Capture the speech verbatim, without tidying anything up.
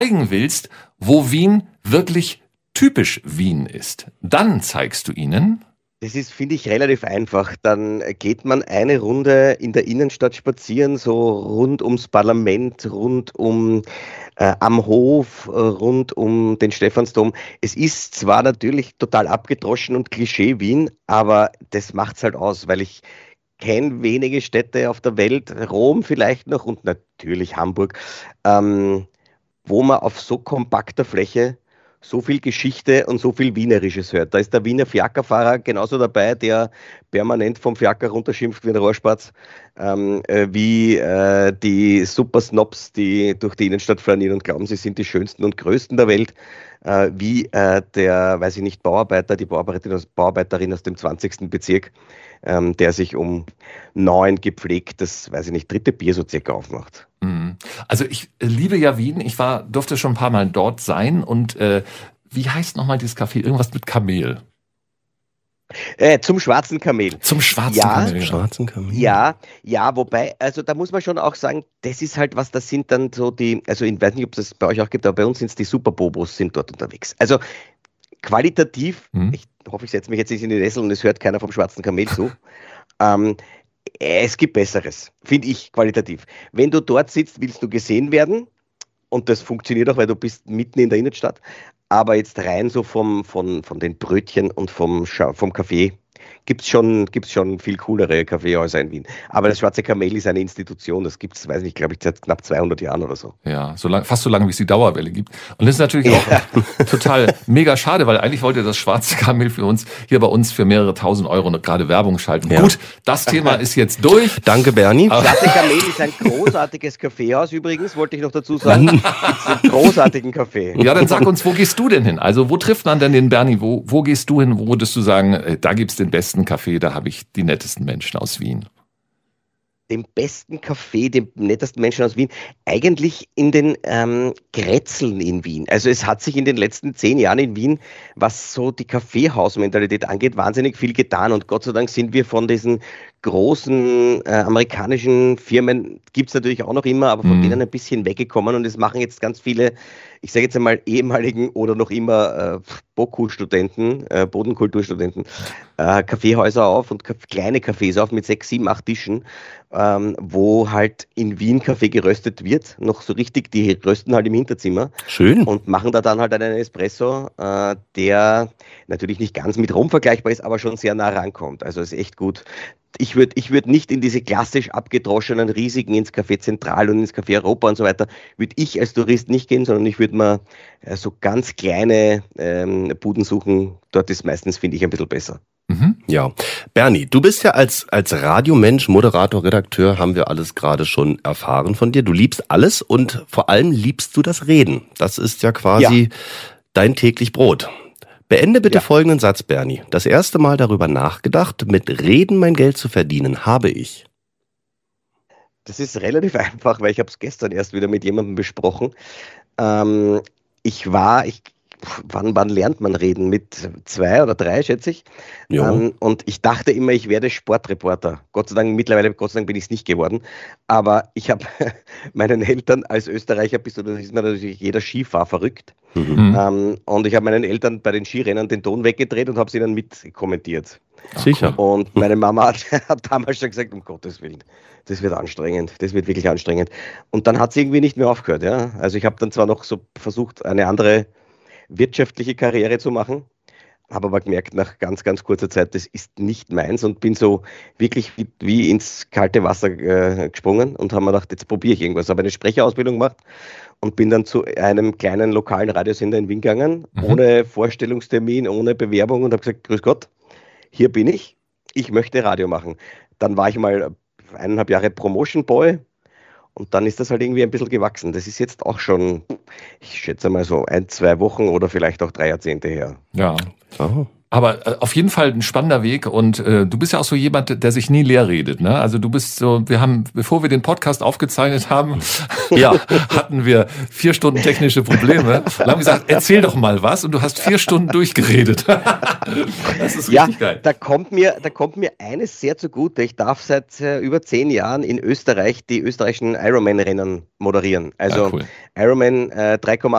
zeigen willst, wo Wien wirklich typisch Wien ist, dann zeigst du ihnen. Das ist, finde ich, relativ einfach. Dann geht man eine Runde in der Innenstadt spazieren, so rund ums Parlament, rund um äh, am Hof, äh, rund um den Stephansdom. Es ist zwar natürlich total abgedroschen und Klischee Wien, aber das macht's halt aus, weil ich kenne wenige Städte auf der Welt, Rom vielleicht noch und natürlich Hamburg, ähm, wo man auf so kompakter Fläche so viel Geschichte und so viel Wienerisches hört. Da ist der Wiener Fiakerfahrer genauso dabei, der permanent vom Fiaker runterschimpft wie ein Rohrspatz, ähm, äh, wie äh, die Super-Snobs, die durch die Innenstadt flanieren und glauben, sie sind die schönsten und größten der Welt, äh, wie äh, der, weiß ich nicht, Bauarbeiter, die Bauarbeiterin aus, Bauarbeiterin aus dem zwanzigsten Bezirk, ähm, der sich um neun gepflegt das, weiß ich nicht, dritte Bier so circa aufmacht. Also ich liebe ja Wien. Ich war, durfte schon ein paar Mal dort sein. Und äh, wie heißt nochmal dieses Café? Irgendwas mit Kamel. Äh, zum schwarzen Kamel. Zum schwarzen ja, Kamel. Zum schwarzen Kamel. Ja, ja, wobei, also da muss man schon auch sagen, das ist halt was, das sind dann so die, also ich weiß nicht, ob es das bei euch auch gibt, aber bei uns sind es die Superbobos, sind dort unterwegs. Also qualitativ, Hm. ich hoffe, ich setze mich jetzt nicht in die Nessel und es hört keiner vom schwarzen Kamel zu. ähm, es gibt Besseres, finde ich, qualitativ. Wenn du dort sitzt, willst du gesehen werden und das funktioniert auch, weil du bist mitten in der Innenstadt, aber jetzt rein so vom, von, von den Brötchen und vom, Scha- vom Kaffee gibt es schon, gibt's schon viel coolere Kaffeehäuser in Wien. Aber das Schwarze Kamel ist eine Institution, das gibt es, weiß nicht, glaube ich, seit knapp zweihundert Jahren oder so. Ja, so lang, fast so lange, wie es die Dauerwelle gibt. Und das ist natürlich auch total mega schade, weil eigentlich wollte das Schwarze Kamel für uns, hier bei uns für mehrere tausend Euro gerade Werbung schalten. Ja. Gut, das Thema ist jetzt durch. Danke, Bernie. Schwarze Kamel ist ein großartiges Kaffeehaus übrigens, wollte ich noch dazu sagen. Gibt's einen großartigen Kaffee. Ja, dann sag uns, wo gehst du denn hin? Also wo trifft man denn den Bernie? Wo, wo gehst du hin? Wo würdest du sagen, äh, da gibt's den besten Kaffee, da habe ich die nettesten Menschen aus Wien? Den besten Kaffee, den nettesten Menschen aus Wien, eigentlich in den ähm, Grätzeln in Wien. Also es hat sich in den letzten zehn Jahren in Wien, was so die Kaffeehausmentalität angeht, wahnsinnig viel getan und Gott sei Dank sind wir von diesen großen äh, amerikanischen Firmen, gibt es natürlich auch noch immer, aber von Mhm. denen ein bisschen weggekommen und es machen jetzt ganz viele, ich sage jetzt einmal ehemaligen oder noch immer äh, BOKU-Studenten, äh, Bodenkulturstudenten, äh, Kaffeehäuser auf und Ka- kleine Cafés auf mit sechs, sieben, acht Tischen, ähm, wo halt in Wien Kaffee geröstet wird, noch so richtig, die rösten halt im Hinterzimmer Schön. und machen da dann halt einen Espresso, äh, der natürlich nicht ganz mit Rum vergleichbar ist, aber schon sehr nah rankommt. Also ist echt gut. Ich würde ich würd nicht in diese klassisch abgedroschenen Risiken ins Café Zentral und ins Café Europa und so weiter, würde ich als Tourist nicht gehen, sondern ich würde mal äh, so ganz kleine ähm, Buden suchen. Dort ist meistens, finde ich, ein bisschen besser. Mhm. Ja. Bernie, du bist ja als, als Radiomensch, Moderator, Redakteur, haben wir alles gerade schon erfahren von dir. Du liebst alles und vor allem liebst du das Reden. Das ist ja quasi dein täglich Brot. Beende bitte Ja. folgenden Satz, Bernie. Das erste Mal darüber nachgedacht, mit Reden mein Geld zu verdienen, habe ich. Das ist relativ einfach, weil ich habe es gestern erst wieder mit jemandem besprochen. Ähm, ich war, ich, wann, wann lernt man reden? Mit zwei oder drei, schätze ich. Ja. Ähm, und ich dachte immer, ich werde Sportreporter. Gott sei Dank, mittlerweile, Gott sei Dank bin ich es nicht geworden. Aber ich habe meinen Eltern als Österreicher, bist du, das ist natürlich jeder Skifahr verrückt. Mhm. Mhm. Ähm, und ich habe meinen Eltern bei den Skirennen den Ton weggedreht und habe sie dann mit kommentiert. Sicher. Und meine Mama hat, hat damals schon gesagt, um Gottes Willen, das wird anstrengend, das wird wirklich anstrengend. Und dann hat sie irgendwie nicht mehr aufgehört. Ja? Also ich habe dann zwar noch so versucht, eine andere wirtschaftliche Karriere zu machen, habe aber gemerkt, nach ganz, ganz kurzer Zeit, das ist nicht meins und bin so wirklich wie, wie ins kalte Wasser äh, gesprungen und habe mir gedacht, jetzt probiere ich irgendwas. Habe eine Sprecherausbildung gemacht und bin dann zu einem kleinen lokalen Radiosender in Wien gegangen, Mhm. ohne Vorstellungstermin, ohne Bewerbung und habe gesagt, grüß Gott, hier bin ich, ich möchte Radio machen. Dann war ich mal eineinhalb Jahre Promotion Boy und dann ist das halt irgendwie ein bisschen gewachsen. Das ist jetzt auch schon, ich schätze mal so ein, zwei Wochen oder vielleicht auch drei Jahrzehnte her. Ja. Oh. Aber äh, auf jeden Fall ein spannender Weg und äh, du bist ja auch so jemand, der sich nie leer redet, ne? Also du bist so, wir haben, bevor wir den Podcast aufgezeichnet haben, ja, hatten wir vier Stunden technische Probleme und haben gesagt, erzähl doch mal was und du hast vier Stunden durchgeredet. Das ist richtig ja, geil. Da kommt mir, da kommt mir eines sehr zugute. Ich darf seit äh, über zehn Jahren in Österreich die österreichischen Ironman-Rennen moderieren. Also Ja, cool. Ironman äh, drei Komma